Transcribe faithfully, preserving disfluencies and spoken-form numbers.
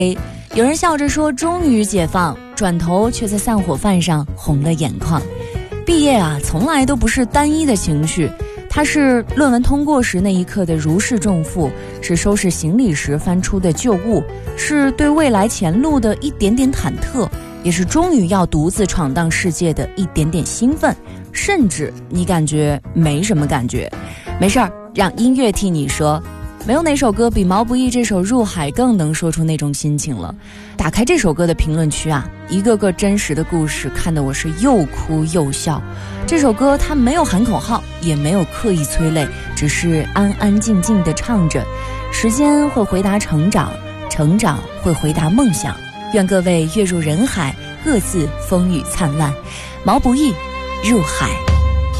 有人笑着说终于解放，转头却在散伙饭上红了眼眶。毕业啊，从来都不是单一的情绪，它是论文通过时那一刻的如释重负，是收拾行李时翻出的旧物，是对未来前路的一点点忐忑，也是终于要独自闯荡世界的一点点兴奋，甚至你感觉没什么感觉。没事儿，让音乐替你说。没有哪首歌比毛不易这首《入海》更能说出那种心情了。打开这首歌的评论区啊，一个个真实的故事看得我是又哭又笑。这首歌它没有喊口号，也没有刻意催泪，只是安安静静地唱着。时间会回答成长，成长会回答梦想。愿各位跃入人海，各自风雨灿烂。毛不易，入海。